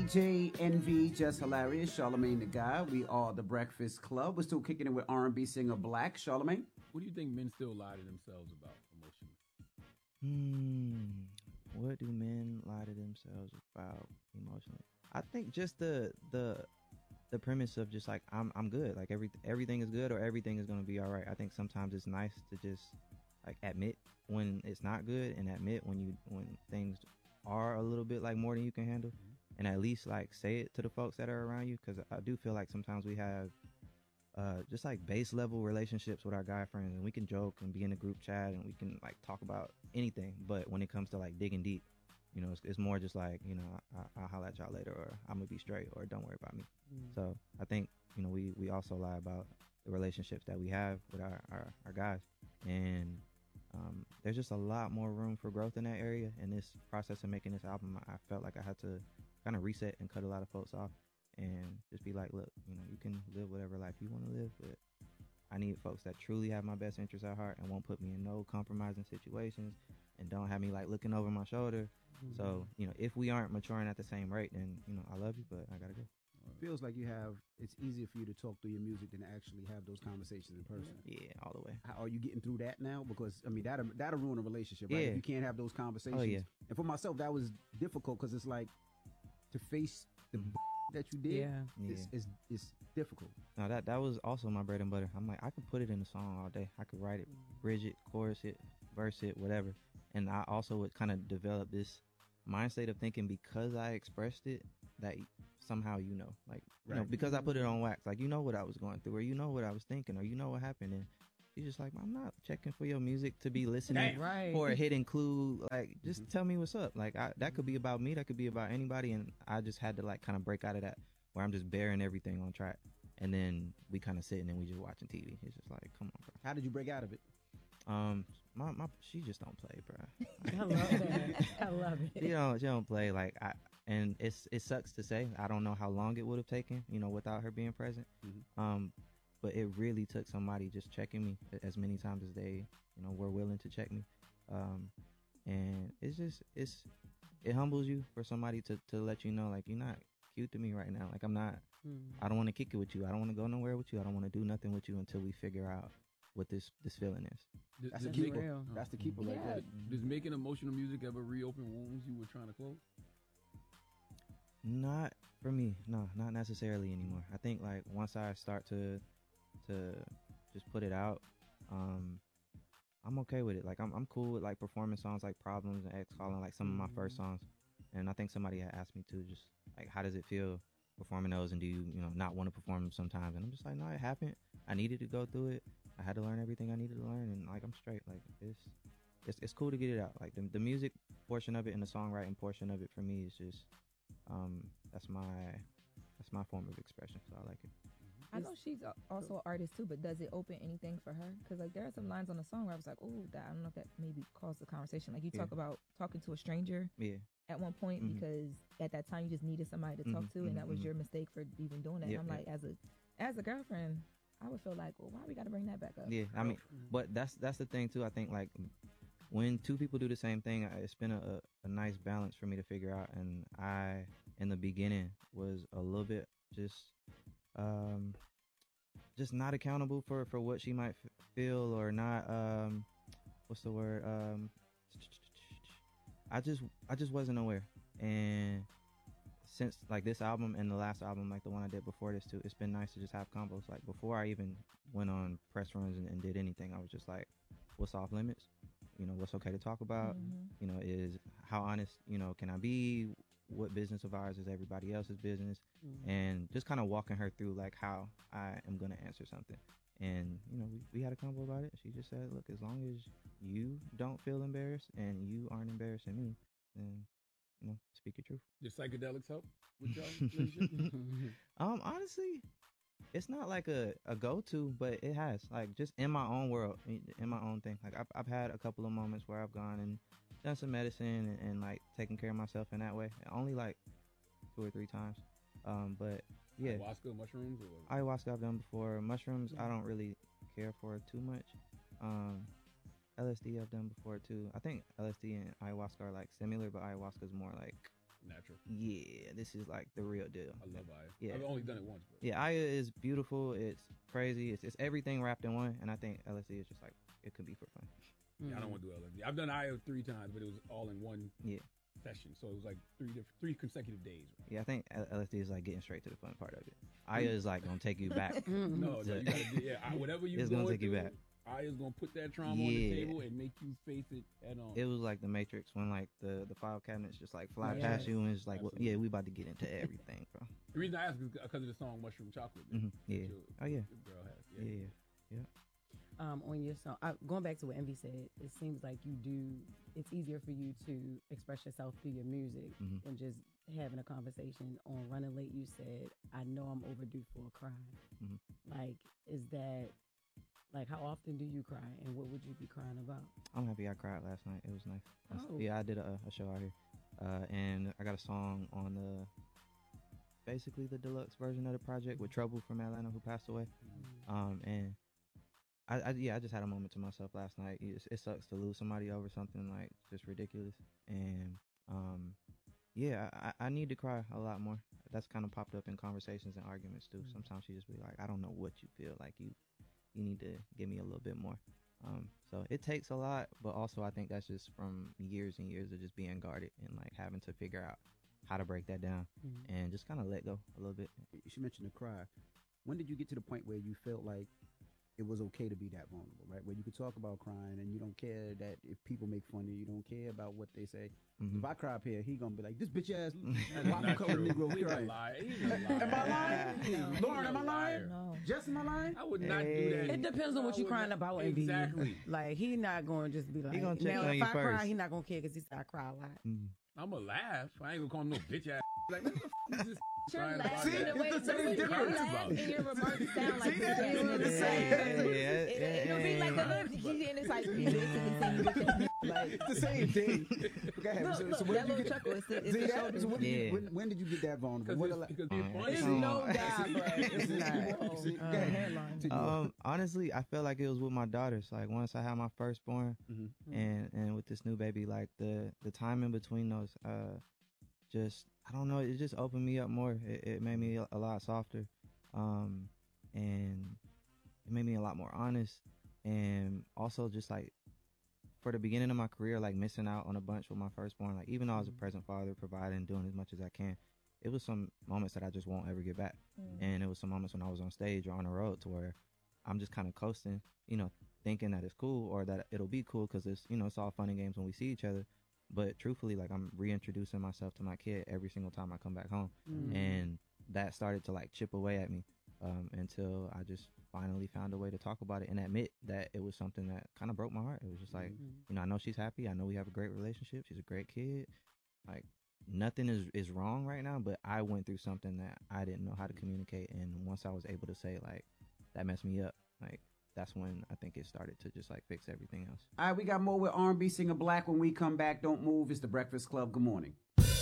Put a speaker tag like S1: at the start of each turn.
S1: DJ Envy, Just Hilarious, Charlemagne the Guy. We are the Breakfast Club. We're still kicking it with R&B singer Black. Charlemagne?
S2: What do you think men still lie to themselves about emotionally?
S3: What do men lie to themselves about emotionally? I think just the premise of just like I'm good, like everything is good or everything is gonna be all right. I think sometimes it's nice to just like admit when it's not good and admit when things are a little bit like more than you can handle, and at least like say it to the folks that are around you, because I do feel like sometimes we have just like base level relationships with our guy friends, and we can joke and be in a group chat and we can like talk about anything, but when it comes to like digging deep, it's more just like, I'll holler at y'all later, or I'm gonna be straight, or don't worry about me. So I think, we also lie about the relationships that we have with our guys, and there's just a lot more room for growth in that area. In this process of making this album, I felt like I had to kind of reset and cut a lot of folks off and just be like, look, you can live whatever life you want to live, but I need folks that truly have my best interests at heart and won't put me in no compromising situations and don't have me like looking over my shoulder. So, if we aren't maturing at the same rate, then, I love you, but I gotta go.
S1: Feels like it's easier for you to talk through your music than to actually have those conversations in person.
S3: Yeah, all the way.
S1: How are you getting through that now? Because I mean that'll ruin a relationship, right?
S3: Yeah.
S1: If you can't have those conversations.
S3: Oh, yeah.
S1: And for myself, that was difficult because it's like to face the that you did.
S4: Yeah.
S1: It's difficult.
S3: No, that was also my bread and butter. I'm like, I could put it in a song all day. I could write it, bridge it, chorus it, verse it, whatever. And I also would kind of develop this mind state of thinking, because I expressed it, that somehow like
S1: Right.
S3: because I put it on wax, like what I was going through, or what I was thinking, or what happened. And she's just like, I'm not checking for your music to be listening
S4: Right.
S3: for a hidden clue. Like, just tell me what's up. Like, that could be about me, that could be about anybody. And I just had to like kind of break out of that where I'm just bearing everything on track, and then we kind of sitting and we just watching TV. It's just like, come on, bro.
S1: How did you break out of it?
S3: She just don't play, bro.
S4: I love that. I love it.
S3: She don't play. Like, and it sucks to say, I don't know how long it would have taken, without her being present. But it really took somebody just checking me as many times as they, were willing to check me. And it humbles you for somebody to let you know, like, you're not cute to me right now. Like, I don't want to kick it with you. I don't want to go nowhere with you. I don't want to do nothing with you until we figure out what this feeling is.
S1: That's the
S2: Does
S1: keeper.
S4: real.
S1: That's the keeper right there.
S2: Does making emotional music ever reopen wounds you were trying to close?
S3: Not for me. No, not necessarily anymore. I think like once I start to just put it out, I'm okay with it. Like, I'm cool with like performing songs like Problems and X Calling, like some of my first songs. And I think somebody had asked me too, just like, how does it feel performing those, and do you not want to perform them sometimes? And I'm just like, no, it happened. I needed to go through it. I had to learn everything I needed to learn, and like, I'm straight. Like, it's cool to get it out. Like, the music portion of it and the songwriting portion of it for me is just that's my form of expression. So I like it.
S5: I know she's also an artist too, but does it open anything for her? Because like there are some lines on the song where I was like, oh, I don't know if that maybe caused the conversation. Like you talk about talking to a stranger at one point because at that time you just needed somebody to talk to, and that was your mistake for even doing that. And I'm like, as a girlfriend, I would feel like, well, why we got to bring that back up?
S3: Yeah, I mean, but that's the thing too. I think like when two people do the same thing, it's been a nice balance for me to figure out. And I, in the beginning, was a little bit just not accountable for what she might feel or not. What's the word? I just wasn't aware. And since like this album and the last album, like the one I did before this too, it's been nice to just have combos. Like before I even went on press runs and did anything, I was just like, what's off limits? What's okay to talk about? Is how honest, can I be? What business of ours is everybody else's business? And just kind of walking her through like how I am going to answer something. And, we had a convo about it. She just said, look, as long as you don't feel embarrassed and you aren't embarrassing me, then, speak your truth.
S2: Did psychedelics help with y'all relationship?
S3: Honestly, it's not like a go-to, but it has, like, just in my own world, in my own thing. Like, I've had a couple of moments where I've gone and done some medicine and like taking care of myself in that way. Only like 2 or 3 times. But yeah.
S2: Ayahuasca, mushrooms? Or
S3: Ayahuasca I've done before. Mushrooms, I don't really care for too much. LSD I've done before too. I think LSD and ayahuasca are like similar, but ayahuasca is more like
S2: natural.
S3: Yeah, this is like the real deal.
S2: I love Aya.
S3: Yeah.
S2: I've only done it once. But.
S3: Yeah, Aya is beautiful. It's crazy. It's everything wrapped in one. And I think LSD is just like, it could be for fun.
S2: Yeah, I don't want to do LSD. I've done Aya 3 times, but it was all in one session. So it was like 3 consecutive days. Right?
S3: Yeah, I think LSD is like getting straight to the fun part of it. Aya is like going to take you back.
S2: No, you gotta whatever you
S3: it's going to take you back.
S2: Aya's going to put that trauma on the table and make you face it head on.
S3: It was like the Matrix when like the file cabinets just like fly past you and it's like, well, yeah, we about to get into everything, bro.
S2: The reason I asked is because of the song Mushroom Chocolate.
S3: Yeah.
S2: Your girl has.
S3: Yeah.
S4: On your song, going back to what Envy said, it seems like it's easier for you to express yourself through your music than just having a conversation. On Running Late, you said, I know I'm overdue for a cry. Like, is that, like, how often do you cry, and what would you be crying about?
S3: I'm happy I cried last night. It was nice.
S4: Oh.
S3: Yeah, I did a show out here, and I got a song on basically the deluxe version of the project with Trouble from Atlanta, who passed away. And I just had a moment to myself last night. It sucks to lose somebody over something like just ridiculous. And I need to cry a lot more. That's kind of popped up in conversations and arguments too. Sometimes she just be like, I don't know what you feel like. You need to give me a little bit more. So it takes a lot, but also I think that's just from years and years of just being guarded and like having to figure out how to break that down and just kind of let go a little bit.
S1: She mentioned the cry. When did you get to the point where you felt like it was okay to be that vulnerable, right? Where you could talk about crying and you don't care that if people make fun of you, you don't care about what they say. If I cry up here, he gonna be like, this bitch ass waffle colored Negro crying. Am I lying? Lauren, am I lying?
S5: No.
S1: Jess, am I lying?
S2: I would not do that.
S4: It depends on what you're crying about.
S2: Exactly.
S4: Like, he not going to just be like,
S3: He gonna check
S4: now
S3: on
S4: if
S3: you
S4: I cry,
S3: first.
S4: he not going to care because he said I cry a lot.
S2: I'm going to laugh. I ain't going to call him no bitch ass. Like, what the f*** is this?
S5: Your
S2: crying
S5: laugh
S2: about
S1: See,
S5: and
S2: that?
S5: the way
S1: it's the same
S5: your
S1: difference.
S5: laugh and your remarks sound like
S1: See,
S5: the same.
S1: it's the same.
S5: It'll be like a little, and it's like you basically saying bitch. Like
S1: It's the same thing. Okay,
S5: look,
S1: so
S5: that
S1: when did you
S5: little
S1: get
S5: chuckle. It's the
S1: See that?
S5: shoulder.
S1: So when did you get that vulnerable?
S2: Because being funny.
S4: It's
S3: See,
S4: no doubt, bro. It's not.
S1: See, go ahead.
S4: Hairline.
S3: Honestly, I feel like it was with my daughters. Like once I had my firstborn, and with this new baby, like the time in between those, just I don't know, it just opened me up more. It made me a lot softer, and it made me a lot more honest, and also just like for the beginning of my career, like missing out on a bunch with my firstborn. Like even though I was a present father, providing, doing as much as I can, it was some moments that I just won't ever get back. And it was some moments when I was on stage or on the road to where I'm just kind of coasting, thinking that it's cool or that it'll be cool because it's, it's all fun and games when we see each other. But truthfully, like I'm reintroducing myself to my kid every single time I come back home. And that started to like chip away at me until I just finally found a way to talk about it and admit that it was something that kind of broke my heart. It was just like, I know she's happy. I know we have a great relationship. She's a great kid. Like nothing is wrong right now, but I went through something that I didn't know how to communicate. And once I was able to say like, that messed me up, like that's when I think it started to just like fix everything else.
S1: All right, we got more with R&B singer Black when we come back. Don't move. It's the Breakfast Club. Good morning.